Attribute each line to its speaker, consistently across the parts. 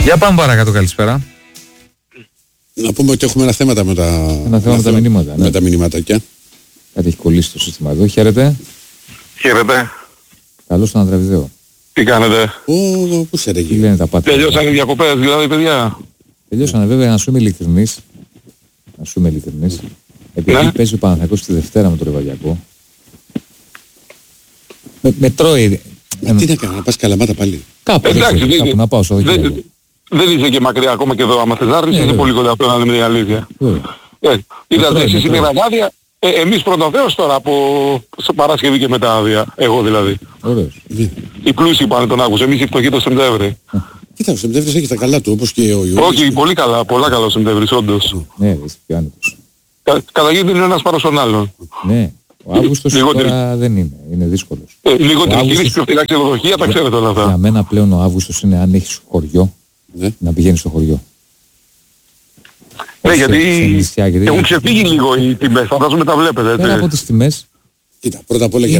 Speaker 1: Για πάμε παρακάτω, καλησπέρα.
Speaker 2: Να πούμε ότι έχουμε ένα θέμα με τα
Speaker 1: μηνύματα.
Speaker 2: Με τα μηνυματάκια.
Speaker 1: Κάτι έχει κολλήσει το σύστημα εδώ. Χαίρετε.
Speaker 3: Χαίρετε.
Speaker 1: Καλώς τον Ανδραβιδέο.
Speaker 3: Τι κάνετε?
Speaker 2: Πού σε ρεγεί?
Speaker 1: Τι λένε τα πάτε?
Speaker 3: Τελειώσαν οι διακοπές δηλαδή, παιδιά?
Speaker 1: Τελειώσανε βέβαια, να σου είμαι ειλικρινής. Επειδή παίζει ο Παναθηναϊκός τη Δευτέρα με το Ρεβαδιακό. Με τρώει.
Speaker 2: Τι να κάνω, να πας Καλαμάτα πάλι?
Speaker 1: Κάπου να πάω στο Δεκέμβριο.
Speaker 3: Δεν είσαι και μακριά ακόμα και εδώ, άμα θες να έρθεις, είσαι πολύ κοντά αυτό, να λέμε την αλήθεια. Είδατε εσείς είναι άδεια, εμείς πρώτα Θεός τώρα από Παρασκευή και μετά άδεια, εγώ δηλαδή.
Speaker 1: Ωραίος.
Speaker 3: Οι πλούσιοι πάνε τον Αύγουστο, εμείς οι φτωχοί το Σεπτέμβρη.
Speaker 2: Κοίτα, ο Σεπτέμβρης έχει τα καλά του, όπως και ο Ιούλιος.
Speaker 3: Όχι, πολύ καλά, πολλά καλά ο Σεπτέμβρης, όντως.
Speaker 1: Ναι, είσαι πιο άνετος.
Speaker 3: Καταγείται είναι ένας πάρος τον άλλον.
Speaker 1: Ναι, ο Αύγουστος τώρα δεν είναι δύσκολος.
Speaker 3: Λιγότερη κίνηση, πιο φτηνά ξενοδοχεία, τα ξέρετε όλα αυτά.
Speaker 1: Για μένα πλέον ο Αύγουστος είναι αν έχεις χωριό, να πηγαίνεις στο χωριό.
Speaker 3: Ναι, γιατί έχουν ξεφύγει λίγο οι τιμές, φαντάζομαι τα βλέπετε.
Speaker 1: Πέρα από τις τιμές,
Speaker 2: κοίτα, πρώτα απ' όλα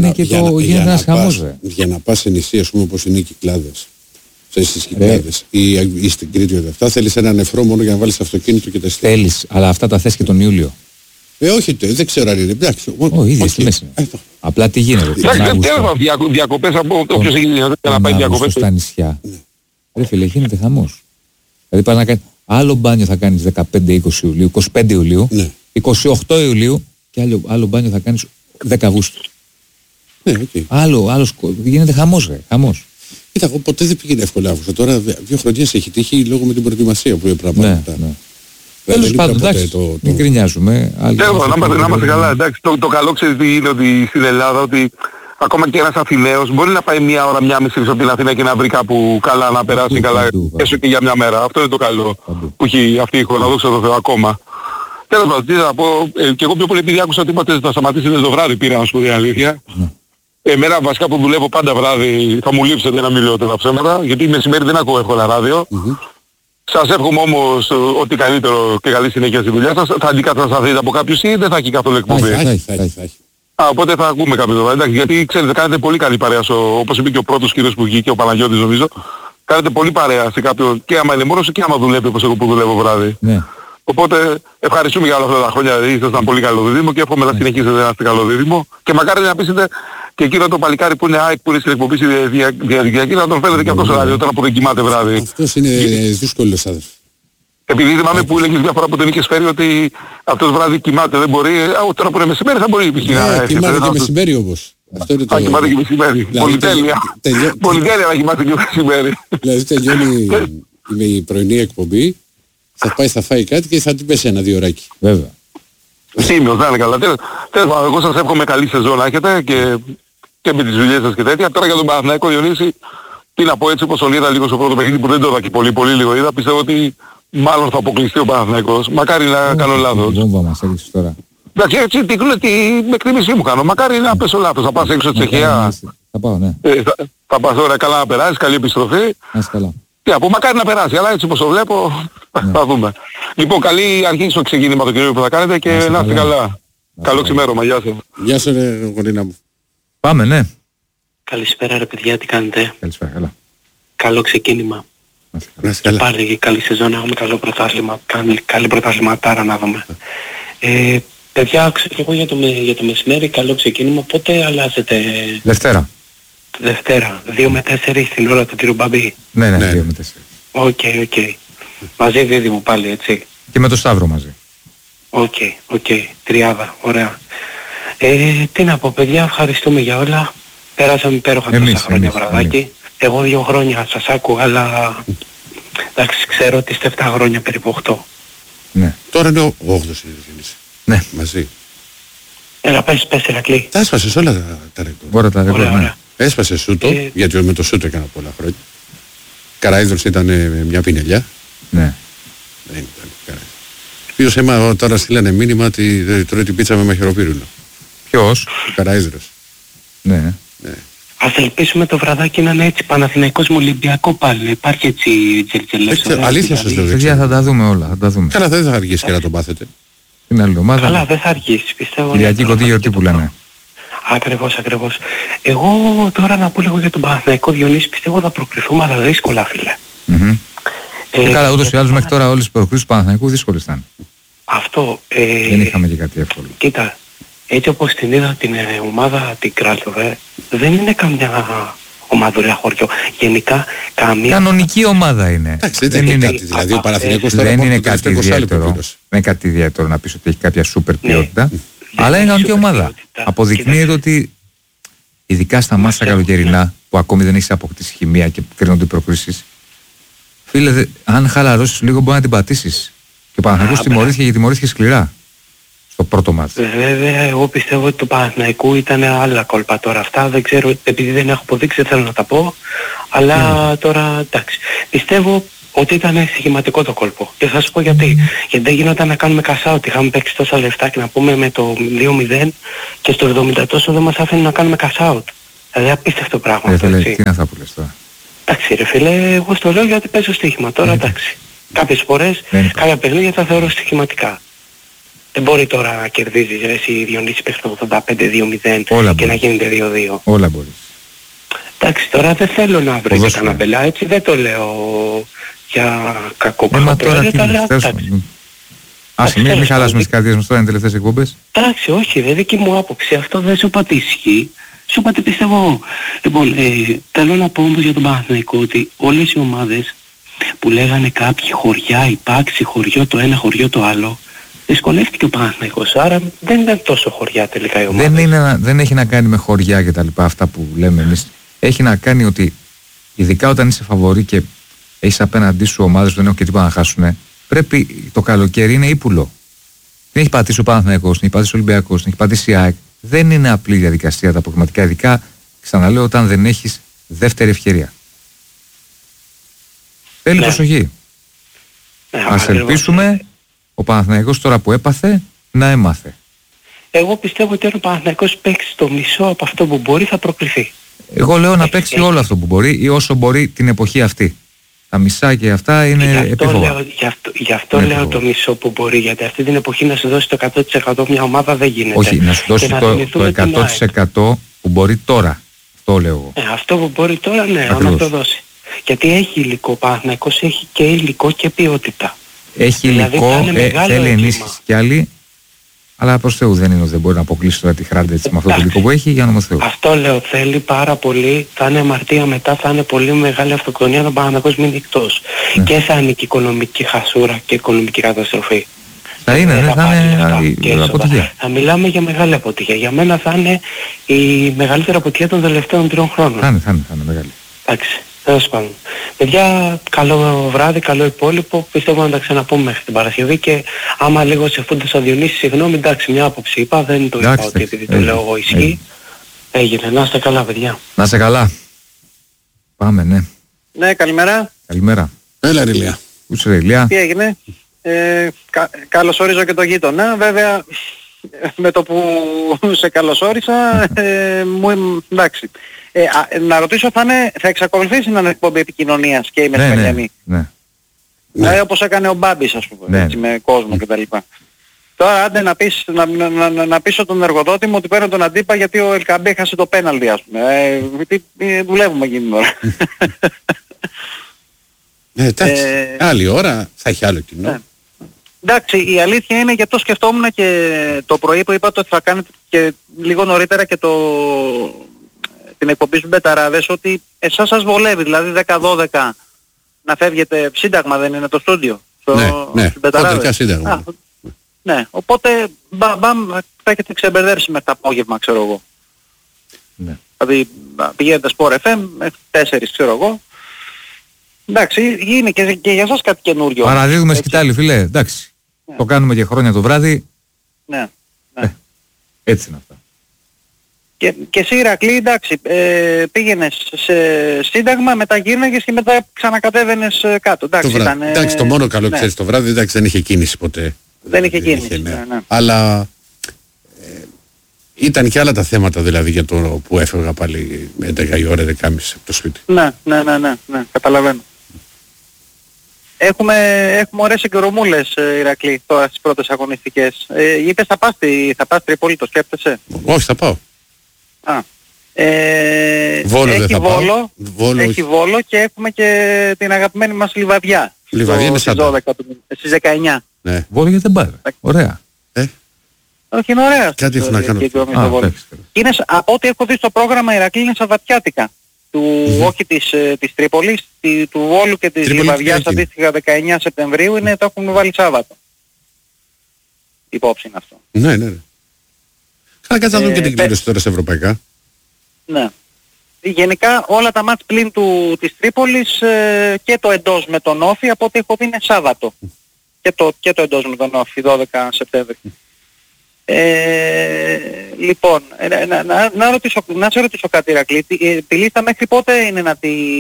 Speaker 2: για να πας σε νησί, ας πούμε, όπως είναι οι Κυκλάδες, στις Κυκλάδες ή στην Κρήτη ή αυτά, θέλεις ένα νεφρό μόνο για να βάλεις αυτοκίνητο και τα εστία.
Speaker 1: Θέλεις, αλλά αυτά τα θες και τον Ιούλιο.
Speaker 2: Όχι, δεν ξέρω αν είναι. Εντάξει,
Speaker 1: ίδιες τιμές είναι. Απλά τι γίνεται.
Speaker 3: Διακοπές από όποιος έχει δυνατότητα να πάει διακοπές
Speaker 1: στα νησιά. Ρε φίλε, γίνεται χαμός. Δηλαδή πας να κάνεις άλλο μπάνιο θα κάνεις 15-20 Ιουλίου, 25 Ιουλίου, 28 Ιουλίου και άλλο μπάνιο θα κάνεις 10 Αυγούστου.
Speaker 2: Ναι,
Speaker 1: άλλο γίνεται χαμός, χαμός.
Speaker 2: Κοίτα, εγώ ποτέ δεν πήγαινε εύκολα Αύγουστο. Τώρα 2 χρονιές έχει τύχει λόγω με την προετοιμασία που έπρεπε να πάρει.
Speaker 1: Τέλος πάντων, εντάξει, μην γκρινιάζουμε.
Speaker 3: Να είμαστε καλά, εντάξει. Το καλό ξέρεις τι είναι ότι στην Ελλάδα, ότι ακόμα και ένας Αθηναίος μπορεί να πάει μία ώρα, μία μισή από την Αθήνα και να βρει κάπου καλά, να περάσει καλά, έστω και για μια μέρα. Αυτό είναι το καλό που έχει αυτή η χώρα, δόξα τω Θεώ ακόμα. Τέλος πάντων, τι να πω, και εγώ πιο πολύ επειδή άκουσα ότι είπατε θα σταματήσετε το βράδυ, πήρα να σου πω την αλήθεια. Εμένα βασικά που δουλεύω πάντα βράδυ, θα μου λείψετε να μην λέω τα ψέματα, γιατί μεσημέρι δεν ακούω εύκολα ράδιο. Σας εύχομαι όμως ότι καλύτερο και καλή συνέχεια στη δουλειά σας. Θα αντικατασταθείτε από κάποιους ή δεν θα έχει καθόλου εκπομπή?
Speaker 2: Θα.
Speaker 3: Οπότε θα ακούμε κάποιο το εντάξει, γιατί ξέρετε κάνετε πολύ καλή παρέα, όπως είπε και ο πρώτος κύριος που βγήκε, ο Παναγιώτης νομίζω. Κάνετε πολύ παρέα σε κάποιον και άμα είναι μόνος και άμα δουλεύει όπως εγώ που δουλεύω βράδυ. Ναι. Οπότε ευχαριστούμε για όλα αυτά τα χρόνια, ήσασταν πολύ καλό δίδυμο και εύχομαι να συνεχίσετε να είστε καλό δίδυμο. Και μακάρι να πείσετε και εκείνο το παλικάρι που είναι ΑΕΚ που είναι στην εκπομπή διαδικτυακή να τον φέρετε και αυτό στο ράδιο τώρα που δεν κοιμάται βράδυ.
Speaker 2: Αυτός είναι δύσκολος αδερφέ.
Speaker 3: Επειδή θυμάμαι που έλεγες μια φορά που τον είχες φέρει ότι αυτός βράδυ κοιμάται, δεν μπορεί, τώρα που είναι μεσημέρι θα μπορεί να έρχεται.
Speaker 2: Κοιμάται και μεσημέρι όμως.
Speaker 3: Κοιμάται και μεσημέρι. Πολυτέλεια. Πολυτέλεια να κοιμάται και μεσημέρι.
Speaker 2: Δηλαδή τελειώνει η πρωινή εκπομπή, θα φάει κάτι και θα την πέσει 1-2 ωράκι.
Speaker 1: Βέβαια.
Speaker 3: Τίμιος, να είναι καλά. Τέλος πάντων, εγώ σας εύχομαι καλή σεζόν να έχετε και με τις δουλειές σας και τέτοια. Τώρα για τον Παναθηναϊκό, Διονύση, τι να πω, έτσι όπως τον είδα λίγο στο πρώτο παιχνίδι που δεν το είδα και πολύ λίγο είδα, πιστεύω ότι μάλλον θα αποκλειστεί ο Παναθηναϊκός. Μακάρι να κάνω λάθος.
Speaker 1: Βόμβα μας έριξες τώρα.
Speaker 3: Εντάξει, έτσι με εκτίμησή μου κάνω. Μακάρι να πέσω λάθος. Θα πας έξω Τσεχία.
Speaker 1: Θα πάω, ναι.
Speaker 3: Θα πας τώρα καλά να περάσεις, καλή επιστροφή.
Speaker 1: Καλά.
Speaker 3: Τι να πω, μακάρι να περάσει, αλλά έτσι όπως το βλέπω θα δούμε. Λοιπόν, καλή αρχή στο ξεκίνημα το κύριο που θα κάνετε και να είστε καλά. Καλό ξημέρωμα, γεια σας.
Speaker 2: Γεια σου ρε γονίνα μου.
Speaker 1: Πάμε, ναι.
Speaker 4: Καλησπέρα ρε παιδιά, τι κάνετε?
Speaker 1: Καλησπέρα, καλά.
Speaker 4: Καλό ξεκίνημα. Και πάλι καλή σεζόν, έχουμε καλό πρωτάθλημα, καλή πρωταθληματάρα να δούμε. Παιδιά, άκουσα και εγώ για το μεσημέρι, καλό ξεκίνημα, πότε αλλάζετε?
Speaker 1: Δευτέρα.
Speaker 4: 2 με 4 στην ώρα του κύριου Μπαμπή.
Speaker 1: Ναι, 2 με 4.
Speaker 4: Οκ. Μαζί δίδυμο πάλι, έτσι.
Speaker 1: Και με το Σταύρο μαζί.
Speaker 4: Οκ. Τριάδα, ωραία. Τι να πω παιδιά, ευχαριστούμε για όλα. Πέρασαμε υπέροχα τόσα χρόνια βραδάκι. Εγώ 2 χρόνια σας άκουγα, αλλά εντάξει, ξέρω ότι είστε 7 χρόνια περίπου 8.
Speaker 2: Ναι. Τώρα είναι ο 8ος είναι.
Speaker 1: Ναι.
Speaker 2: Μαζί.
Speaker 4: Έλα πες Ηρακλή.
Speaker 2: Τα έσπασες όλα τα ρεκόρ.
Speaker 1: Όλα τα ρεκόρ, ναι.
Speaker 2: Έσπασε σούτο, γιατί με το σούτο έκανα πολλά χρόνια. Καραίδρος ήταν μια πινελιά.
Speaker 1: Ναι.
Speaker 2: Δεν ήταν Καραίδρος. Ποιος τώρα στείλανε μήνυμα ότι τρώει την πίτσα με μαχαιροπύρουλο.
Speaker 1: Ποιος?
Speaker 2: Καραίδρος.
Speaker 1: Ναι.
Speaker 4: Ας ελπίσουμε το βραδάκι να είναι έτσι Παναθηναϊκός με Ολυμπιακό πάλι. Υπάρχει έτσι τζερτζελές.
Speaker 2: Αλήθεια σας λέω.
Speaker 1: Παιδιά θα τα δούμε όλα.
Speaker 2: Καλά, δεν θα αργήσει και να το πάθετε.
Speaker 1: Την άλλη εβδομάδα.
Speaker 4: Καλά, δεν θα αργήσει, πιστεύω.
Speaker 1: Κυριακή κοντή γιορτή που λένε.
Speaker 4: Ακριβώς. Εγώ τώρα να πω λίγο για τον Παναθηναϊκό, Διονύση, πιστεύω θα προκριθούμε αλλά δύσκολα, φίλε.
Speaker 1: Καλά, ούτως ή άλλως μέχρι τώρα όλες οι προκρίσεις του Παναθηναϊκού δύσκολες ήταν.
Speaker 4: Αυτό.
Speaker 1: Δεν είχαμε και κάτι εύκολο.
Speaker 4: Κοίτα, έτσι όπως την είδα την ομάδα την Κράλοβε, δεν είναι καμιά ομαδούλα χωριό. Γενικά καμία...
Speaker 1: Κανονική ομάδα είναι.
Speaker 2: Εντάξει, δεν είναι κάτι. Δηλαδή ο Παναθηναϊκός τώρα
Speaker 1: δεν είναι κάτι ιδιαίτερο. Δεν είναι κάτι ιδιαίτερο να πεις ότι έχει κάποια σούπερ ποιότητα. Αλλά είναι κανονική ομάδα. Αποδεικνύεται ότι ειδικά στα μάτσα καλοκαιρινά που ακόμη δεν έχεις αποκτήσει χημεία και κρίνονται οι προκρίσεις, φίλε, αν χαλαρώσεις λίγο μπορεί να την πατήσεις. Και ο Παναθηναϊκός τιμωρήθηκε και τιμωρήθηκε σκληρά στο πρώτο μάτς.
Speaker 4: Βέβαια, εγώ πιστεύω ότι του Παναθηναϊκού ήταν άλλα κόλπα τώρα αυτά. Δεν ξέρω, επειδή δεν έχω αποδείξει, δεν θέλω να τα πω. Αλλά τώρα εντάξει. Πιστεύω ότι ήταν στοιχηματικό το κόλπο. Και θα σου πω γιατί. Γιατί δεν γινόταν να κάνουμε cash-out. Είχαμε παίξει τόσα λεφτά και να πούμε με το 2-0 και στο 70 τόσο δεν μας άφηνε να κάνουμε cash-out. Δηλαδή απίστευτο πράγμα.
Speaker 1: Τι είναι αυτά που λες τώρα.
Speaker 4: Εντάξει ρε φίλε, εγώ στο λέω γιατί παίζω στοίχημα. Τώρα εντάξει. Κάποιες φορές, κάποια παιχνίδια τα θεωρώ στοιχηματικά. Δεν μπορεί τώρα να κερδίζεις εσύ Διονύση παίξεις το 85-2-0 και να γίνεται 2-2.
Speaker 1: Όλα μπορείς.
Speaker 4: Εντάξει, τώρα δεν θέλω να βρω για κανένα μπελά, έτσι δεν το λέω για κακό
Speaker 1: προπρόεδρε, αλλά εντάξει. Άσε, μην χαλάσουμε τις καρδιές μας τώρα, είναι τελευταίες εκπομπές.
Speaker 4: Εντάξει, όχι, δεν δική μου άποψη, αυτό δεν σου είπα τι ισχύει. Σου είπα τι πιστεύω. Λοιπόν, θέλω να πω όμως για τον Παναθηναϊκό ότι όλες οι ομάδες που λέγανε κάποιοι χωριά, υπάρξει χωριό το ένα, χωριό το άλλο, δυσκολεύτηκε ο Παναθηναϊκός, άρα δεν ήταν τόσο χωριά τελικά η ομάδα.
Speaker 1: Δεν έχει να κάνει με χωριά και τα λοιπά αυτά που λέμε εμείς. Έχει να κάνει ότι ειδικά όταν είσαι φαβορί και έχεις απέναντί σου ομάδες που δεν έχουν και τίποτα να χάσουν, πρέπει το καλοκαίρι είναι ύπουλο. Δεν έχει πατήσει ο Παναθηναϊκός, δεν έχει πατήσει ο Ολυμπιακός, δεν έχει πατήσει η ΑΕΚ. Δεν είναι απλή διαδικασία τα προγραμματικά, ειδικά ξαναλέω όταν δεν έχεις δεύτερη ευκαιρία. Θέλει προσοχή. Ας ελπίσουμε ο Παναθηναϊκός τώρα που έπαθε να έμαθε.
Speaker 4: Εγώ πιστεύω ότι αν ο Παναθηναϊκός παίξει το μισό από αυτό που μπορεί θα προκριθεί.
Speaker 1: Εγώ λέω να παίξει όλο αυτό που μπορεί ή όσο μπορεί την εποχή αυτή. Τα μισά και αυτά είναι επίφοβα.
Speaker 4: Γι' αυτό λέω το μισό που μπορεί, γιατί αυτή την εποχή να σου δώσει το 100% μια ομάδα δεν γίνεται.
Speaker 1: Όχι, να σου δώσει το 100% που μπορεί τώρα. Αυτό λέω εγώ.
Speaker 4: Αυτό που μπορεί τώρα, ναι, άμα το δώσει. Γιατί έχει υλικό, ο Παναθηναϊκός έχει και υλικό και ποιότητα.
Speaker 1: Έχει δηλαδή, υλικό, θέλει ενίσχυση κι άλλη. Αλλά προς Θεού δεν είναι ότι δεν μπορεί να αποκλείσει τώρα τη Χράντα έτσι με αυτό το υλικό που έχει, για όνομα Θεού.
Speaker 4: Αυτό λέω, θέλει πάρα πολύ, θα είναι αμαρτία μετά, θα είναι πολύ μεγάλη αυτοκτονία, τον Παναθηναϊκός μείνει εκτός. Ναι. Και θα είναι και οικονομική χασούρα και οικονομική καταστροφή.
Speaker 1: Θα είναι, θα είναι αποτυχία.
Speaker 4: Θα μιλάμε για μεγάλη αποτυχία. Για μένα θα είναι η μεγαλύτερη αποτυχία των τελευταίων 3 χρόνων.
Speaker 1: Θα είναι μεγάλη.
Speaker 4: Εντάξει. Τέλος πάντων. Παιδιά, καλό βράδυ, καλό υπόλοιπο. Πιστεύω να τα ξαναπούμε μέχρι την Παρασκευή και άμα λίγο σε φούντασα Διονύση, συγγνώμη, εντάξει, μια άποψη είπα, δεν το είπα ότι επειδή το λέω εγώ ισχύει. Έγινε. Να είστε καλά, παιδιά.
Speaker 1: Να είστε καλά. Πάμε, ναι.
Speaker 5: Ναι, καλημέρα.
Speaker 1: Καλημέρα.
Speaker 2: Έλα, Ριλία.
Speaker 1: Πού είσαι, Ριλία?
Speaker 5: Τι έγινε? Καλωσορίζω και το γείτονα. Βέβαια, με το που σε καλωσόρισα, εντάξει. Να ρωτήσω, θα εξακολουθήσει να είναι εκπομπή επικοινωνίας και η Μεσημεριανή?
Speaker 1: Ναι.
Speaker 5: Όπως έκανε ο Μπάμπης, ας πούμε, έτσι, με κόσμο κτλ. Τώρα άντε να πείσω τον εργοδότη μου ότι παίρνω τον αντίπα γιατί ο Ελκαμπή έχασε το πέναλτι, ας πούμε. Δουλεύουμε εκείνη την ώρα.
Speaker 2: Εντάξει, άλλη ώρα θα έχει άλλο κοινό.
Speaker 5: Εντάξει, η αλήθεια είναι, γιατί το σκεφτόμουν και το πρωί που είπατε ότι θα κάνετε και λίγο νωρίτερα και την εκπομπή στους Μπεταράδες, ότι εσάς σας βολεύει, δηλαδή 10-12 να φεύγετε, σύνταγμα δεν είναι το στούντιο?
Speaker 2: Ναι, κοντρικά σύνταγμα.
Speaker 5: Ναι, οπότε θα έχετε ξεμπερδέψει μέχρι το απόγευμα, ξέρω εγώ.
Speaker 1: Ναι.
Speaker 5: Δηλαδή πηγαίνετε Sport FM μέχρι 4, ξέρω εγώ. Εντάξει, είναι και για σας κάτι καινούριο.
Speaker 1: Παραδίδουμε σκητάλη, φίλε, εντάξει. Το κάνουμε και χρόνια το βράδυ.
Speaker 5: Ναι.
Speaker 1: Έτσι είναι αυτά.
Speaker 5: Και εσύ Ηρακλή, εντάξει, πήγαινες σε σύνταγμα, μετά γύρναγες και μετά ξανακατέβαινες κάτω.
Speaker 2: Εντάξει, το μόνο καλό ξέρεις το βράδυ, εντάξει, δεν είχε κίνηση ποτέ.
Speaker 5: Δεν είχε κίνηση, ναι.
Speaker 2: Αλλά ήταν και άλλα τα θέματα, δηλαδή, για το που έφευγα πάλι 11 η ώρα, 11.30 από το σπίτι.
Speaker 5: Ναι, καταλαβαίνω. Έχουμε ωραίες εγκαιρομούλες, Ηρακλή, τώρα στις πρώτες αγωνιστικές. Είπες θα πας Τρίπολη, το σκέφτεσαι?
Speaker 2: Όχι, θα πάω. Βόλο
Speaker 5: έχει
Speaker 2: δεν θα
Speaker 5: Βόλο,
Speaker 2: πάω.
Speaker 5: Έχει Βόλο και έχουμε και την αγαπημένη μας Λιβαδιά.
Speaker 2: Λιβαδιά είναι σαν
Speaker 5: 12 στις 19.
Speaker 2: Ναι.
Speaker 1: Βόλο δεν πάρει. Ωραία.
Speaker 5: Όχι, είναι ωραία.
Speaker 2: Κάτι έχουν να κάνουν.
Speaker 5: Είναι, από ό,τι έχω δει στο πρόγραμμα, Ηρακλή είναι σαββατιάτικα. Όχι της Τρίπολης, του Βόλου και της Λιβαδιάς αντίστοιχα 19 Σεπτεμβρίου το έχουν βάλει Σάββατο. Υπόψη είναι αυτό.
Speaker 2: Ναι. Καλά, κάτσε να δούμε και την κλήρωση τώρα σε ευρωπαϊκά.
Speaker 5: Ναι. Γενικά όλα τα μάτς πλην της Τρίπολης και το εντός με τον Όφη, από ό,τι έχω δει είναι Σάββατο. Και το εντός με τον Όφη, 12 Σεπτέμβρη. Λοιπόν, να σε ρωτήσω κάτι, Ηρακλή. Τη λίστα μέχρι πότε είναι να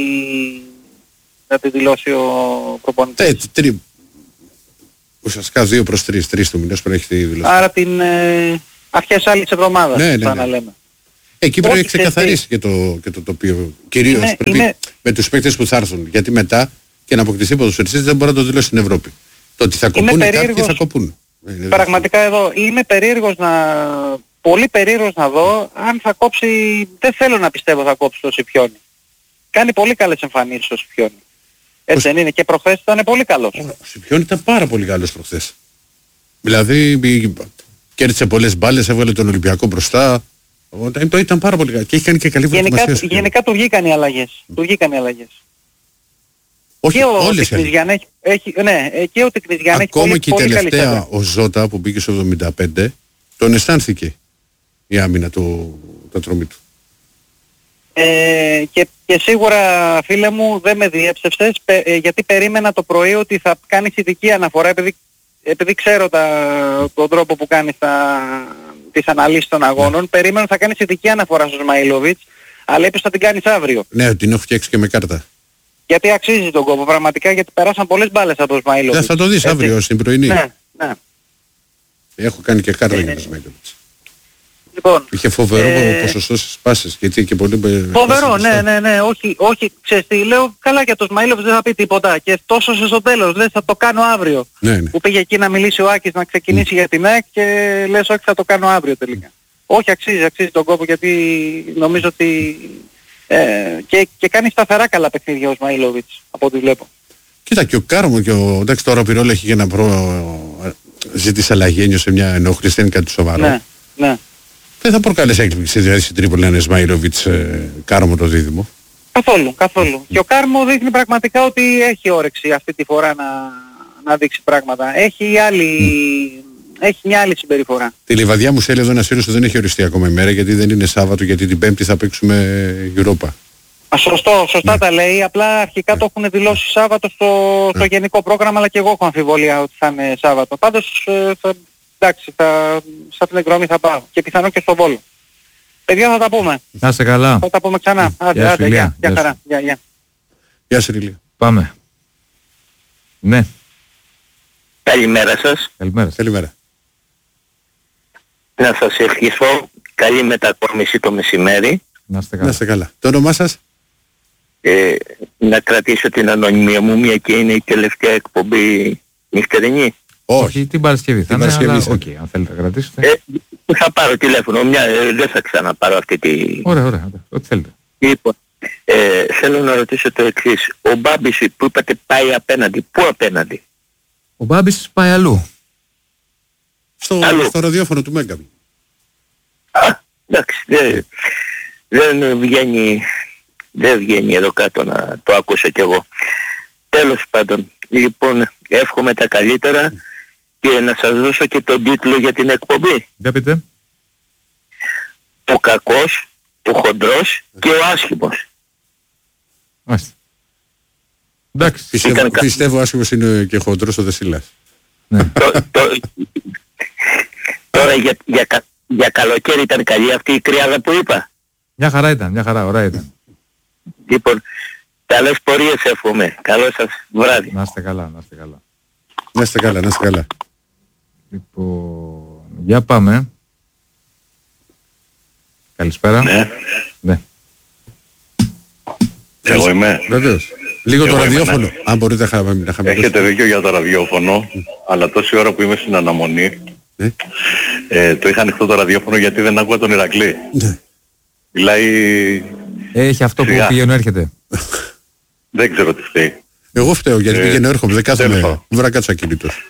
Speaker 5: τη δηλώσει ο προπονητής?
Speaker 2: Ουσιαστικά 2 προς 3 του μηνός πρέπει να έχει τη δηλώσει.
Speaker 5: Άρα την αρχές άλλης εβδομάδας, να λέμε.
Speaker 2: Εκεί πρέπει να ξεκαθαρίσει και το τοπίο. Κυρίως με τους παίκτες που θα έρθουν. Γιατί μετά και να αποκτηθεί ποδοσφαιριστής δεν μπορεί να το δηλώσει στην Ευρώπη. Το ότι θα κοπούν κάποιοι θα κοπούν.
Speaker 5: Πραγματικά εδώ είμαι πολύ περίεργος να δω αν θα κόψει, δεν θέλω να πιστεύω θα κόψει το Σιπιόνι. Κάνει πολύ καλές εμφανίσεις ο Σιπιόνι. Έτσι δεν είναι? Και προχθές ήταν πολύ καλός.
Speaker 2: Ο Σιπιόνι ήταν πάρα πολύ καλός προχθές. Δηλαδή κέρδισε πολλές μπάλες, έβγαλε τον Ολυμπιακό μπροστά. Ήταν πάρα πολύ καλός και έχει κάνει και καλή προετοιμασία.
Speaker 5: Γενικά του βγήκαν οι αλλαγές.
Speaker 2: Όχι,
Speaker 5: και ο Τικνιζιάν έχει
Speaker 2: ακόμα και η
Speaker 5: πολύ
Speaker 2: τελευταία ο Ζώτα που μπήκε στο 75 τον αισθάνθηκε η άμυνα το τρομή του.
Speaker 5: Και σίγουρα, φίλε μου, δεν με διέψευσες γιατί περίμενα το πρωί ότι θα κάνεις ειδική αναφορά επειδή ξέρω τον τρόπο που κάνεις τις αναλύσεις των αγώνων. Περίμενα ότι θα κάνεις ειδική αναφορά στο Σμαήλοβιτς, αλλά είπες θα την κάνεις αύριο.
Speaker 2: Ναι, την έχω φτιάξει και με κάρτα.
Speaker 5: Γιατί αξίζει τον κόπο πραγματικά, γιατί περάσαν πολλές μπάλες από τον Σμαήλοβιτς.
Speaker 2: Θα το δεις αύριο στην πρωινή.
Speaker 5: Ναι.
Speaker 2: Έχω κάνει και κάρτα για τον Σμαήλοβιτς.
Speaker 5: Λοιπόν,
Speaker 2: είχε φοβερό ποσοστό στις πάσες, γιατί και πολύ...
Speaker 5: Φοβερό, ναι, όχι, ξέρεις τι, λέω, καλά για τον Σμαήλοβιτς δεν θα πει τίποτα και τόσο στο τέλος, λες θα το κάνω αύριο.
Speaker 2: Ναι.
Speaker 5: Που πήγε εκεί να μιλήσει ο Άκης να ξεκινήσει για την ΑΕΚ και λες όχι θα το κάνω αύριο τελικά. Όχι, αξίζει τον κόπο γιατί νομίζω ότι και κάνει σταθερά καλά παιχνίδια ο Σμαήλοβιτς από ό,τι βλέπω.
Speaker 2: Κοίτα και ο Κάρμο και εντάξει τώρα ο Πυρόλα έχει για να ζήτησε αλλαγή, ένιωσε μια ενόχληση, δεν είναι κάτι σοβαρό.
Speaker 5: Ναι.
Speaker 2: Δεν θα προκάλεσε έκπληξη δηλαδή στην Τρίπολη να είναι Σμαήλοβιτς Κάρμο το δίδυμο.
Speaker 5: Καθόλου. Και ο Κάρμο δείχνει πραγματικά ότι έχει όρεξη αυτή τη φορά να δείξει πράγματα. Έχει μια άλλη συμπεριφορά.
Speaker 2: Τη Λιβαδιά μου στέλνει εδώ ένας φίλος που δεν έχει οριστεί ακόμα ημέρα γιατί δεν είναι Σάββατο, γιατί την Πέμπτη θα παίξουμε Europa.
Speaker 5: Σωστά τα λέει, απλά αρχικά το έχουν δηλώσει Σάββατο στο γενικό πρόγραμμα, αλλά και εγώ έχω αμφιβολία ότι θα είναι Σάββατο. Πάντως εντάξει, σε αυτήν την εκδρομή θα πάω και πιθανόν και στο Βόλο. Παιδιά θα τα πούμε.
Speaker 1: Να είστε καλά.
Speaker 5: Θα τα πούμε ξανά. Άντε, γεια χαρά.
Speaker 2: Γεια σου Ριλία.
Speaker 1: Πάμε. Ναι.
Speaker 6: Καλημέρα σας.
Speaker 2: Καλημέρα.
Speaker 6: Να σας ευχηθώ καλή μετακόμιση το μεσημέρι.
Speaker 1: Να είστε
Speaker 2: καλά. Το όνομά σας?
Speaker 6: Να κρατήσω την ανωνυμία μου, μια και είναι η τελευταία εκπομπή νυχτερινή.
Speaker 1: Όχι, την Παρασκευή θα είναι, αλλά αν θέλετε να κρατήσετε.
Speaker 6: Θα πάρω τηλέφωνο, δεν θα ξαναπάρω αυτή τη...
Speaker 1: Ωραία, ό,τι θέλετε.
Speaker 6: Λοιπόν, θέλω να ρωτήσω το εξής. Ο Μπάμπης που είπατε πάει απέναντι, πού απέναντι?
Speaker 1: Ο Μπάμπης πάει αλλού.
Speaker 2: Στο ραδιόφωνο του Μέγκα.
Speaker 6: Εντάξει, δεν βγαίνει εδώ κάτω να το άκουσα κι εγώ. Τέλος πάντων, λοιπόν, εύχομαι τα καλύτερα και να σας δώσω και τον τίτλο για την εκπομπή.
Speaker 1: Για πείτε.
Speaker 6: Ο κακός, ο χοντρός και ο άσχημος.
Speaker 1: Μάλιστα. Εντάξει.
Speaker 2: Πιστεύω άσχημος είναι και χοντρός ο Δεσίλας.
Speaker 1: Ναι.
Speaker 6: Τώρα για καλοκαίρι ήταν καλή αυτή η κρυάδα που είπα.
Speaker 1: Μια χαρά, ωραία ήταν.
Speaker 6: Λοιπόν, καλές πορείες εύχομαι. Καλό σας βράδυ.
Speaker 1: Να είστε καλά.
Speaker 2: Να είστε καλά.
Speaker 1: Λοιπόν, για πάμε. Καλησπέρα. Ναι.
Speaker 7: Εγώ είμαι.
Speaker 2: Βεβαίως. Λίγο το ραδιόφωνο, αν μπορείτε να χαμηλώσετε.
Speaker 7: Έχετε δίκιο για το ραδιόφωνο, αλλά τόση ώρα που είμαι στην αναμονή, το είχα ανοιχτό το ραδιόφωνο γιατί δεν άκουγα τον Ηρακλή. Μιλάει...
Speaker 1: Έχει αυτό που πηγαίνω έρχεται.
Speaker 7: Δεν ξέρω τι φταίει.
Speaker 2: Εγώ φταίω γιατί πήγαινε έρχομαι, δεν κάθομαι, βρακάτσα κινητός.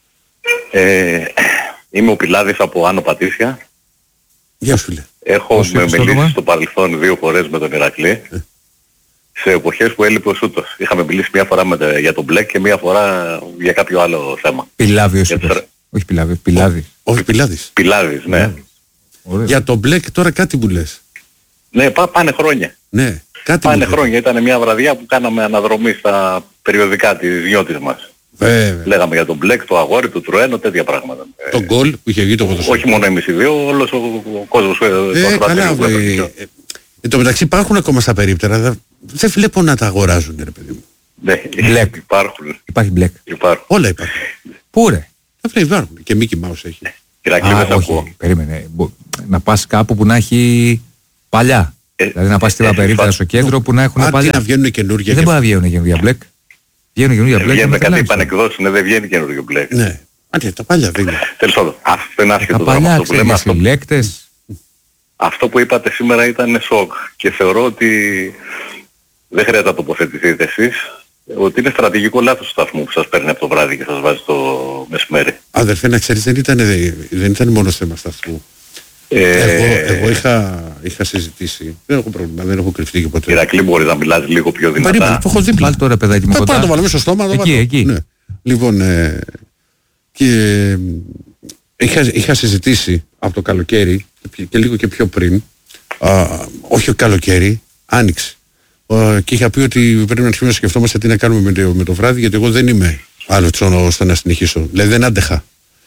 Speaker 7: Είμαι ο Πιλάδης από Άνω Πατήσια.
Speaker 2: Γεια σου, φίλε.
Speaker 7: Έχω μιλήσει στο παρελθόν 2 φορές με τον Ηρακλή. Σε εποχές που έλειπε ο Σούτος. Είχαμε μιλήσει μια φορά για τον Μπλεκ και μια φορά για κάποιο άλλο θέμα.
Speaker 1: Πιλάδης. Όχι Πιλάδης. Πιλάδης.
Speaker 2: Όχι Πιλάδης.
Speaker 7: Πιλάδης, ναι.
Speaker 2: Για τον Μπλεκ τώρα κάτι που λες.
Speaker 7: Ναι, πάνε χρόνια.
Speaker 2: Ναι,
Speaker 7: κάτι πάνε χρόνια. Ήταν μια βραδιά που κάναμε αναδρομή στα περιοδικά της νιώτης μας. Λέγαμε για τον Μπλεκ, το αγόρι, το Τρουένο, τέτοια πράγματα.
Speaker 2: Το γκολ που είχε βγει το ποδοσφαίρο.
Speaker 7: Όχι μόνο εμείς οι δύο, όλος ο κόσμος.
Speaker 2: Καλά, εν τω μεταξύ υπάρχουν ακόμα στα περίπτερα, δεν βλέπω να τα αγοράζουν, ρε παιδί μου.
Speaker 7: Ναι,
Speaker 1: Μπλεκ.
Speaker 7: Υπάρχουν.
Speaker 1: Υπάρχει Μπλεκ.
Speaker 2: Όλα υπάρχουν.
Speaker 1: Πού ρε?
Speaker 2: Υπάρχουν. Και Mickey Mouse έχει.
Speaker 1: Όχι, περίμενε. Να πας κάπου που να έχει παλιά. Δηλαδή να πας στη περίπτερα στο κέντρο που να έχουν παλιά.
Speaker 2: Να βγαίνουν καινούργια.
Speaker 1: Δεν μπορεί να βγαίνουν καινούργια Μπλεκ. Βγαίνουν καινούργια Μπλεκ.
Speaker 7: Βγαίνουν κάτι επανεκδόσεις, δεν βγαίνει καινούργιο Μπλεκ.
Speaker 2: Ναι. Τα παλιά δεν είναι.
Speaker 7: Τέλος πάντων, αυτό είναι άσχετο
Speaker 1: πράγμα αυτό που λέμε. Συλλέκτες.
Speaker 7: Αυτό που είπατε σήμερα ήταν σοκ και θεωρώ ότι δεν χρειάζεται να τοποθετηθείτε εσείς, ότι είναι στρατηγικό λάθος του σταθμού που σας παίρνει από το βράδυ και σας βάζει το μεσημέρι.
Speaker 2: Αδερφέ, να ξέρεις, δεν ήταν μόνο θέμα σταθμού. Εγώ είχα συζητήσει, δεν έχω πρόβλημα, δεν έχω κρυφτεί και ποτέ.
Speaker 7: Ηρακλή, μπορείς να μιλάς λίγο πιο δυνατά.
Speaker 2: Περίμενε, το έχω δίπλα.
Speaker 1: Πάλι τώρα παιδάκι μου κοντά.
Speaker 2: Πάμε να το βάλουμε στο στόμα.
Speaker 1: Εκεί.
Speaker 2: Ναι. Λοιπόν, και είχα συζητήσει από το καλοκαίρι και λίγο και πιο πριν, όχι καλοκαίρι, άνοιξη. Και είχα πει ότι πρέπει να αρχίσουμε να σκεφτόμαστε τι να κάνουμε με το βράδυ, γιατί εγώ δεν είμαι άλλο ώστε να συνεχίσω. Δηλαδή δεν άντεχα.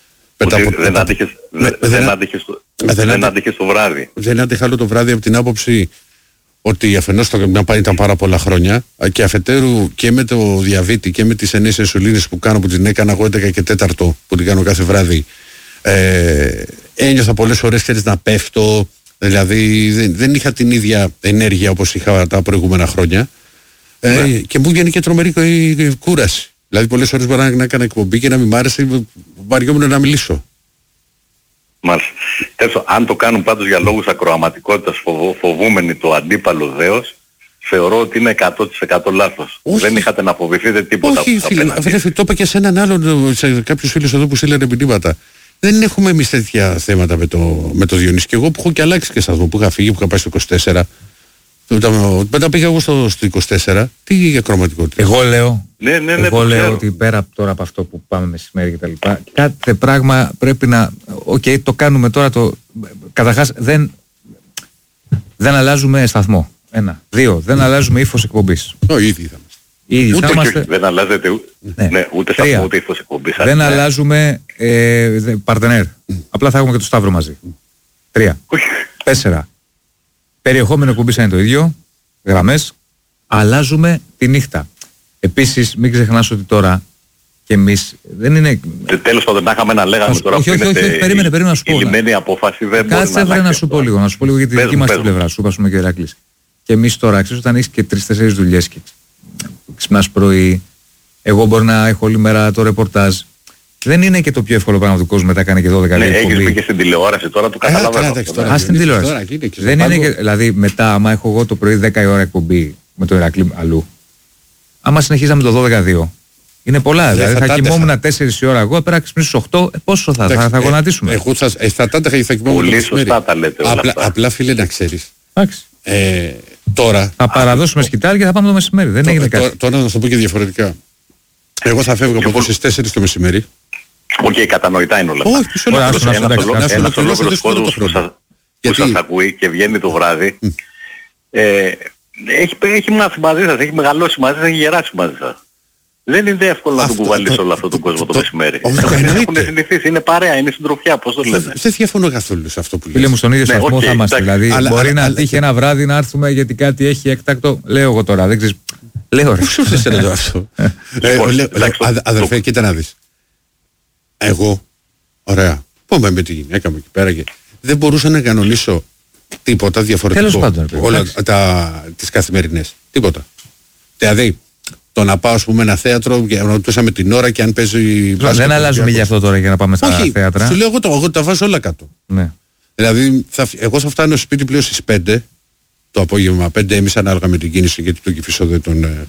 Speaker 7: Δεν άντεχες το βράδυ.
Speaker 2: Δεν άντεχα άλλο το βράδυ από την άποψη ότι αφενός ήταν πάρα πολλά χρόνια και αφετέρου και με το διαβήτη και με τις εννέες ενσουλίνες που κάνω, που την έκανα εγώ 11 και 4 που την κάνω κάθε βράδυ, ένιωθα πολλές φορές θέλεις να πέφτω, δηλαδή δεν είχα την ίδια ενέργεια όπως είχα τα προηγούμενα χρόνια, και μου βγαίνει και τρομερή κούραση. Δηλαδή πολλές φορές μπορεί να έκανα εκπομπή και να μην μ' άρεσε, βαριόμουν να μιλήσω.
Speaker 7: Μάλιστα. Αν το κάνουν πάντως για λόγους ακροαματικότητας, φοβούμενοι το αντίπαλο δέος, θεωρώ ότι είναι 100% λάθος.
Speaker 2: Όχι.
Speaker 7: Δεν είχατε να φοβηθείτε τίποτα.
Speaker 2: Όχι, φίλε, το είπα και σε έναν άλλον, σε κάποιους φίλους εδώ που στείλανε μηνύματα. Δεν έχουμε εμείς τέτοια θέματα με το Διονύση. Και εγώ που έχω και αλλάξει και σταθμό, που είχα φύγει, που είχα πάει στο 24. Μετά πήγα εγώ στο 24. Τι για ακροαματικότητα.
Speaker 1: Εγώ λέω.
Speaker 7: Εγώ
Speaker 1: λέω ότι πέρα τώρα από αυτό που πάμε μεσημέρι και τα λοιπά, κάθε πράγμα πρέπει να. Το κάνουμε τώρα. Καταρχάς δεν αλλάζουμε σταθμό. 1. 2. Δεν αλλάζουμε ύφος εκπομπής.
Speaker 2: Ήδη θα είμαστε.
Speaker 7: Δεν αλλάζετε ούτε σταθμό ούτε ύφος εκπομπής.
Speaker 1: Δεν αλλάζουμε παρτενέρ. Απλά θα έχουμε και το Σταύρο μαζί. 3. 4. Περιεχόμενο εκπομπής είναι το ίδιο. Γραμμές. Αλλάζουμε τη νύχτα. Επίσης μην ξεχνάς ότι τώρα και εμείς δεν είναι.
Speaker 7: Τέλος πάντων, να είχαμε να λέγαμε τώρα.
Speaker 1: Όχι, περίμενε να σου πω.
Speaker 7: Η λιμένη απόφαση δεν μπορεί να
Speaker 1: κάτσε να σου πω λίγο. Να σου πω λίγο για τη δική μας την πλευρά σου, πούμε και ο Ηρακλής. Και εμείς τώρα, ξέρεις, όταν έχεις και 3-4 δουλειές και ξυπνάς πρωί, εγώ μπορεί να έχω όλη μέρα το ρεπορτάζ. Δεν είναι και το πιο εύκολο πράγμα του κόσμου μετά κάνει και 12 λεπτά.
Speaker 7: Έχεις μπει και στην τηλεόραση τώρα, το καταλαβαίνω.
Speaker 1: Στην τηλεόραση. Δεν είναι και, δηλαδή μετά, άμα έχω εγώ το πρωί 10 η ώρα εκπομπή με το Ηρακλή αλλού, άμα συνεχίζαμε το 12-2, είναι πολλά. Δηλαδή θα κοιμόμουν 4 η ώρα εγώ, πέρα ξυπνήσεις 8, πόσο θα γονατίσουμε.
Speaker 2: Εγώ θα κοιμόμουν.
Speaker 7: Πολύ σωστά τα λέτε όλα αυτά.
Speaker 2: Απλά φίλε να ξέρεις.
Speaker 1: Τώρα. Θα παραδώσουμε σκητάρι και θα πάμε το μεσημέρι. Δεν έγινε κάτι.
Speaker 2: Τώρα να σου το πω και διαφορετικά. Εγώ θα φεύγω από εδώ στις 4 το μεσημέρι.
Speaker 7: Κατανοητά είναι όλα αυτά. Ένας ολόκληρος κόσμος που σας ακούει και βγαίνει το βράδυ, έχει μάθει μαζί σας, έχει μεγαλώσει μαζί σας, έχει γεράσει μαζί σας. Δεν είναι εύκολο να τον κουβαλήσει όλο αυτόν τον κόσμο το μεσημέρι. Έχουν συνηθίσει, είναι παρέα, είναι συντροφιά, πώς το λένε.
Speaker 2: Δεν διαφωνώ καθόλου σε αυτό που λες.
Speaker 1: Φίλε μου, στον ίδιο σταθμό θα είμαστε. Δηλαδή μπορεί να τύχει ένα βράδυ να έρθουμε γιατί κάτι έχει έκτακτο. Λέω εγώ τώρα, δεν ξέρεις. Λέω ρε.
Speaker 2: Πού σου το αυτό. Αδερφέ, κοίτα να δεις. Εγώ, ωραία, πάμε με τη γυναίκα μου εκεί πέρα και δεν μπορούσα να κανονίσω τίποτα διαφορετικό. Όλα τις καθημερινές. Τίποτα. Δηλαδή, το να πάω, ας πούμε, ένα θέατρο και να ρωτούσαμε την ώρα και αν παίζει.
Speaker 1: Δεν αλλάζουμε γι' αυτό τώρα για να πάμε στα θέατρα.
Speaker 2: Σου λέω εγώ τα βάζω όλα κάτω.
Speaker 1: Ναι.
Speaker 2: Δηλαδή, εγώ θα φτάνω σπίτι πλέον στις 5 το απόγευμα, 5:30 ανάλογα με την κίνηση, γιατί το Κηφισό δεν τον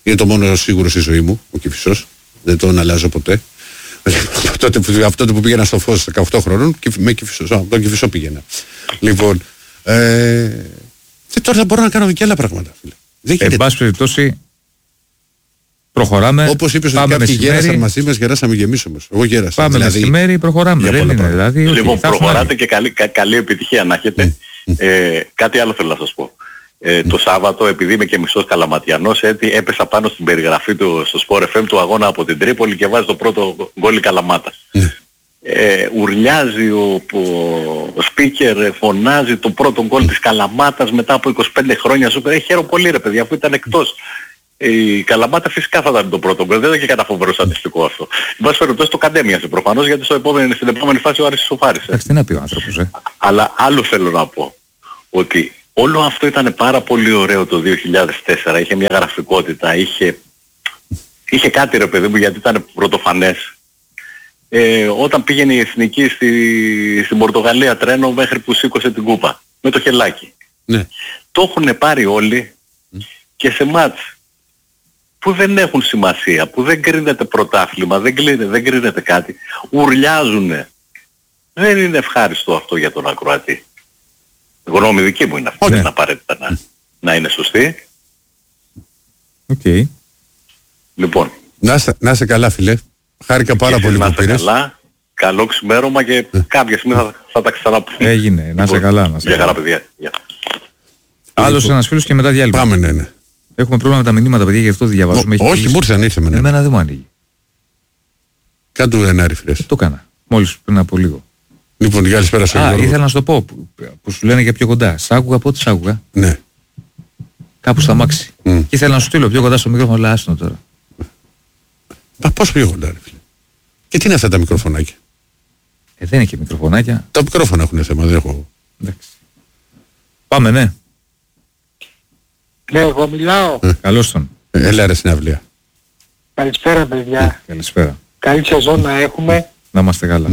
Speaker 2: Είναι το μόνο σίγουρο στη ζωή μου, ο Κηφισός. Δεν τον αλλάζω ποτέ. Αυτό που πήγαινα στο Φως 18 χρόνων, με Κηφισός, από τον Κηφισό πήγαινα. Λοιπόν, και τώρα θα μπορώ να κάνω και άλλα πράγματα, φίλε.
Speaker 1: Εν πάση περιπτώσει, προχωράμε.
Speaker 2: Όπως είπες ότι κάποιοι γέρασαν μαζί μας, γεράσαμε και εμείς όμως. Εγώ γέρασα.
Speaker 1: Πάμε δηλαδή, μεσημέρι, προχωράμε. Δεν είναι, δηλαδή,
Speaker 7: λοιπόν, προχωράτε και καλή επιτυχία να έχετε. Κάτι άλλο θέλω να σας πω. Το Σάββατο, επειδή είμαι και μισός Καλαματιανός, έπεσα πάνω στην περιγραφή του στο Sport FM του αγώνα από την Τρίπολη και βάζει το πρώτο γκόλ η Καλαμάτας. Ουρλιάζει ο speaker, φωνάζει το πρώτο γκολ της Καλαμάτας μετά από 25 χρόνια. Χαίρομαι πολύ ρε παιδιά που ήταν εκτός. Η Καλαμάτα φυσικά θα ήταν το πρώτο γκολ, δεν ήταν και κατά φοβερό στατιστικό αυτό. Εν πάση περιπτώσει το κατέμοιασε προφανώς, γιατί στην επόμενη φάση ο Άρης ισοφάρισε.
Speaker 1: Εντάξει, τι να πει ο άνθρωπος,
Speaker 7: Αλλά άλλο θέλω να πω, ότι όλο αυτό ήταν πάρα πολύ ωραίο το 2004, είχε μια γραφικότητα, είχε κάτι ρε παιδί μου, γιατί ήταν πρωτοφανές. Όταν πήγαινε η Εθνική στην Πορτογαλία τρένο μέχρι που σήκωσε την κούπα με το χελάκι.
Speaker 2: Ναι.
Speaker 7: Το έχουν πάρει όλοι και σε μάτς που δεν έχουν σημασία, που δεν κρίνεται πρωτάθλημα, δεν κρίνεται κάτι, ουρλιάζουνε. Δεν είναι ευχάριστο αυτό για τον ακροατή. Γνώμη δική μου είναι αυτή, δεν είναι απαραίτητα να είναι σωστή. Λοιπόν.
Speaker 2: Να είσαι καλά φίλε. Χάρηκα πάρα πολύ που πήρες.
Speaker 7: Καλά, καλό ξημέρωμα και κάποια στιγμή θα τα ξαναπούμε.
Speaker 1: Έγινε, να είσαι καλά.
Speaker 7: Για χαρά παιδιά.
Speaker 1: Άλλος ένας φίλος και μετά διάλειμμα.
Speaker 2: Πάμε, ναι.
Speaker 1: Έχουμε πρόβλημα με τα μηνύματα παιδιά, γι' αυτό διαβάζουμε.
Speaker 2: Όχι, μπορούσε να ήρθε με.
Speaker 1: Εμένα δεν μου ανοίγει.
Speaker 2: Κάτω ένα refresh.
Speaker 1: Το έκανα, μόλις πριν από λίγο.
Speaker 2: Λοιπόν, καλησπέρα σε όλους.
Speaker 1: Ήθελα να σου το πω, που σου λένε για πιο κοντά. Σ' άκουγα, πότε σ' άκουγα.
Speaker 2: Ναι.
Speaker 1: Κάπου στα μάξι. Και ήθελα να σου στείλω πιο κοντά στο μικρόφωνο, αλλά άστο τώρα.
Speaker 2: Πώς πιο κοντά, ρε φίλε. Και τι είναι αυτά τα μικροφωνάκια.
Speaker 1: Δεν είναι και μικροφωνάκια.
Speaker 2: Τα μικρόφωνα έχουν θέμα, δεν έχω.
Speaker 1: Εντάξει. Πάμε, ναι.
Speaker 8: Ναι, εγώ μιλάω.
Speaker 1: Καλώς τον.
Speaker 2: Έλα ρε συναυλία.
Speaker 8: Καλησπέρα παιδιά.
Speaker 1: Καλησπέρα.
Speaker 8: Καλή σεζόν να έχουμε.
Speaker 1: Να είμαστε καλά.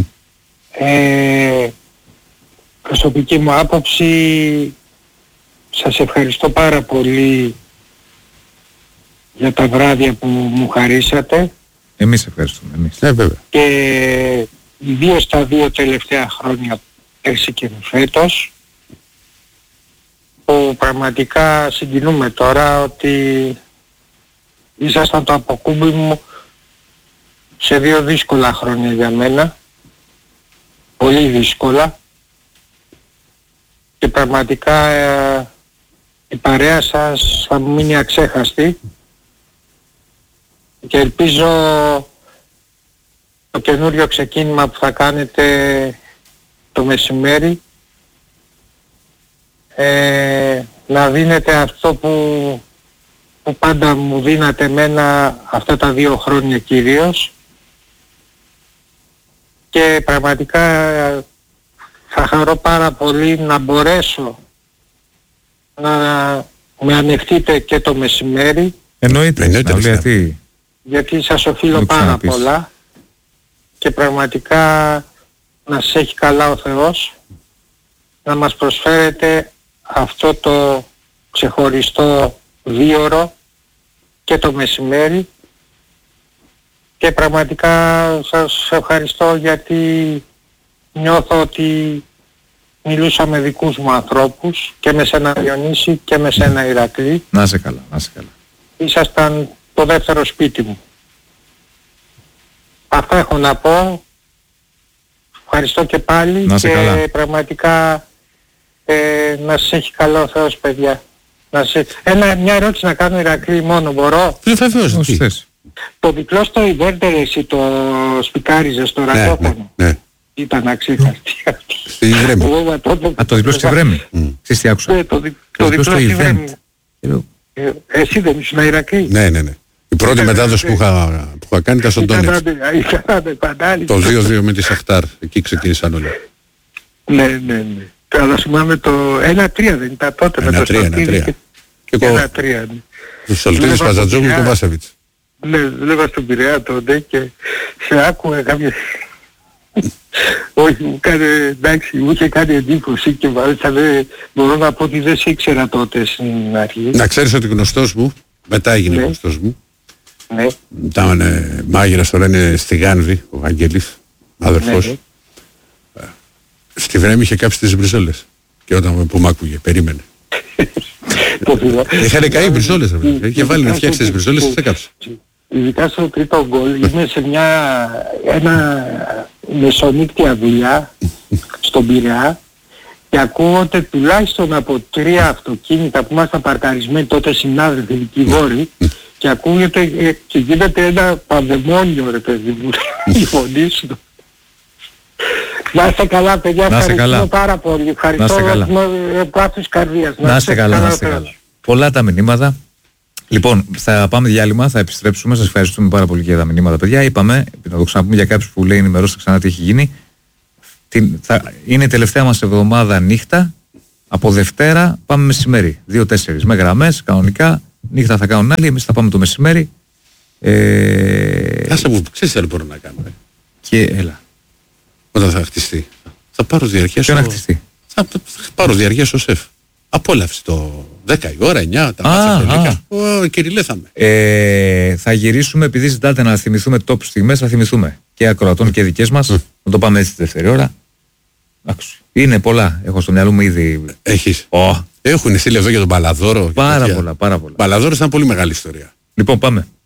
Speaker 8: Προσωπική μου άποψη, σας ευχαριστώ πάρα πολύ για τα βράδια που μου χαρίσατε.
Speaker 1: Εμείς ευχαριστούμε. Εμείς.
Speaker 2: Βέβαια.
Speaker 8: Και ιδίως τα 2 τελευταία χρόνια, πέρσι και φέτος, που πραγματικά συγκινούμε τώρα ότι ήσασταν το αποκούμπι μου σε 2 δύσκολα χρόνια για μένα, πολύ δύσκολα, και πραγματικά η παρέα σας θα μου μείνει αξέχαστη και ελπίζω το καινούριο ξεκίνημα που θα κάνετε το μεσημέρι να δίνετε αυτό που πάντα μου δίνατε εμένα αυτά τα 2 χρόνια κυρίως, και πραγματικά θα χαρώ πάρα πολύ να μπορέσω να με ανεχτείτε και το μεσημέρι.
Speaker 1: Εννοείται,
Speaker 8: γιατί σας οφείλω πάρα πολλά και πραγματικά να σας έχει καλά ο Θεός, να μας προσφέρετε αυτό το ξεχωριστό 2ωρο και το μεσημέρι, και πραγματικά σας ευχαριστώ γιατί νιώθω ότι μιλούσα με δικούς μου ανθρώπους, και με σένα Διονύση και με σένα Ηρακλή.
Speaker 1: Να είσαι καλά, να είσαι καλά.
Speaker 8: Ήσασταν το δεύτερο σπίτι μου. Αυτά έχω να πω. Ευχαριστώ και πάλι και καλά. Πραγματικά να σας έχει καλά ο Θεός παιδιά. Μια ερώτηση να κάνω Ηρακλή μόνο, μπορώ?
Speaker 2: Βεβαίως,
Speaker 1: όσο θες.
Speaker 8: Το διπλό στο Ιβέρτερ εσύ το σπικάριζες στο ραδιόφωνο.
Speaker 2: Ναι.
Speaker 8: Ήταν αξίχαστη αυτή.
Speaker 2: Στη Βρέμη.
Speaker 1: Το διπλό στη Βρέμη. Ξέρεις τι άκουσα.
Speaker 8: Ναι, το διπλό στη Βρέμη. Εσύ δεν ήσουν Ηρακλή?
Speaker 2: Ναι. Η πρώτη μετάδοση που είχα κάνει ήταν στον Τόνετς. Το 2-2 με τη Σαχτάρ. Εκεί ξεκίνησαν όλοι.
Speaker 8: Ναι. Αλλά θυμάμαι το 1-3 δεν ήταν τότε με το Σολτίδη. 1-3.
Speaker 2: Το Σολτίδης, Παζατζόγλου και Βάσεβιτς.
Speaker 8: Ναι, δουλεύα στον Πειραιά τότε και σε άκουγα κάποια... Όχι, μου είχε κάνει εντύπωση και μάλιστα μπορώ να πω ότι δεν σε ήξερα τότε στην αρχή.
Speaker 2: Να ξέρεις ότι γνωστός μου Μετά έγινε γνωστός μου.
Speaker 8: Ναι.
Speaker 2: Ήταν μάγειρας, τώρα είναι στη Γάνβη, ο Αγγέλης, αδερφός.
Speaker 8: Ναι.
Speaker 2: Στη Βρέμη είχε κάψει τις μπριζόλες. Και όταν που μ' άκουγε, περίμενε. Είχαν καεί μπριζόλες, είχε βάλει να φτιάξει τις μπριζόλες και τα κάψε.
Speaker 8: Ειδικά στο τρίτο γκολ είμαι σε ένα μεσονύκτια δουλειά στον Πειραιά και ακούγονται τουλάχιστον από 3 αυτοκίνητα που ήμασταν παρκαρισμένοι τότε συνάδελφοι δικηγόροι και ακούγεται και γίνεται ένα πανδαιμόνιο, ρε παιδί μου, η φωνή σου. Να είστε καλά, παιδιά, ευχαριστώ πάρα πολύ. Ευχαριστώ πάθους καρδίας.
Speaker 1: Να είστε καλά, να είστε καλά. Πολλά τα μηνύματα. Λοιπόν, θα πάμε διάλειμμα, θα επιστρέψουμε. Σας ευχαριστούμε πάρα πολύ για τα μηνύματα, παιδιά. Είπαμε, να το ξαναπούμε για κάποιους που λέει ενημερώστε ξανά τι έχει γίνει. Είναι η τελευταία μας εβδομάδα νύχτα. Από Δευτέρα πάμε μεσημέρι. 2-4 με γραμμές, κανονικά. Νύχτα θα κάνουν άλλοι, εμείς θα πάμε το μεσημέρι.
Speaker 2: Άσε μου, ξέρεις τι μπορώ να κάνω.
Speaker 1: Και έλα.
Speaker 2: Όταν θα χτιστεί. Θα πάρω διαρκές.
Speaker 1: Ποιο να χτιστεί?
Speaker 2: Θα πάρω διαρκές ο σεφ. Απόλαυση το 10 η ώρα, 9, τα μάτια τελικά. Κυριλέθαμε.
Speaker 1: Θα γυρίσουμε, επειδή ζητάτε να θυμηθούμε top στιγμές, θα θυμηθούμε και ακροατών και δικές μας. Να το πάμε έτσι τη δεύτερη ώρα. Είναι πολλά. Έχω στο μυαλό μου ήδη.
Speaker 2: Έχεις. Έχουν στείλει εδώ για τον Παλαδόρο.
Speaker 1: Πάρα πολλά.
Speaker 2: Παλαδόρος ήταν πολύ μεγάλη ιστορία.
Speaker 1: Λοιπόν, πάμε.